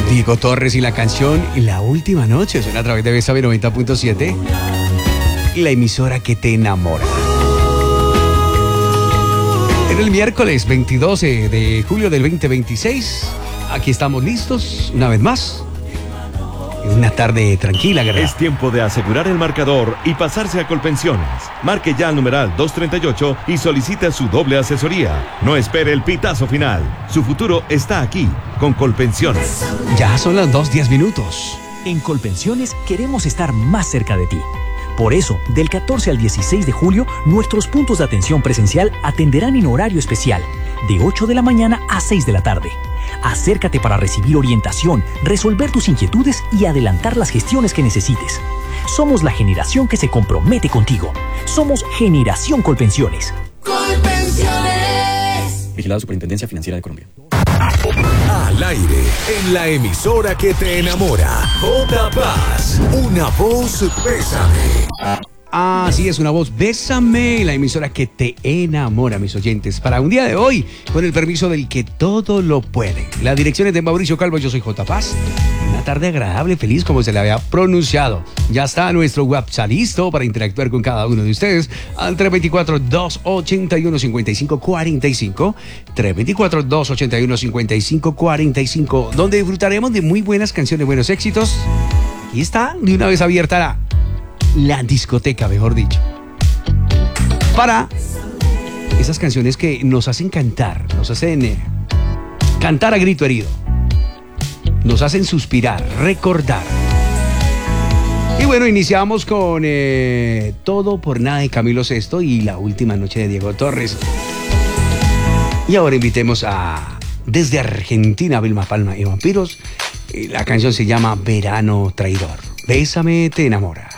Diego Torres y la canción La Última Noche suena a través de Bésame 90.7 y la emisora que te enamora. En el miércoles 22 de julio del 2026, aquí estamos listos una vez más. Una tarde tranquila, guerrero. Es tiempo de asegurar el marcador y pasarse a Colpensiones. Marque ya al numeral 238 y solicite su doble asesoría. No espere el pitazo final. Su futuro está aquí, con Colpensiones. Ya son las 2:10. En Colpensiones queremos estar más cerca de ti. Por eso, del 14 al 16 de julio, nuestros puntos de atención presencial atenderán en horario especial, de 8 de la mañana a 6 de la tarde. Acércate para recibir orientación, resolver tus inquietudes y adelantar las gestiones que necesites. Somos la generación que se compromete contigo. Somos Generación Colpensiones. Colpensiones. Vigilado Superintendencia Financiera de Colombia. Al aire, en la emisora que te enamora. J Paz, una voz Bésame. Así es, una voz Bésame, la emisora que te enamora, mis oyentes. Para un día de hoy, con el permiso del que todo lo puede. La dirección es de Mauricio Calvo, yo soy J Paz. Una tarde agradable, feliz, como se le había pronunciado. Ya está nuestro WhatsApp listo para interactuar con cada uno de ustedes al 324-281-5545. 324-281-5545, donde disfrutaremos de muy buenas canciones, buenos éxitos. Y está de una vez abierta la discoteca, mejor dicho, para esas canciones que nos hacen cantar, nos hacen cantar a grito herido, nos hacen suspirar, recordar. Y bueno, iniciamos con Todo por Nada de Camilo Sesto y La Última Noche de Diego Torres. Y ahora invitemos desde Argentina, Vilma Palma y Vampiros. La canción se llama Verano Traidor. Bésame, te enamora.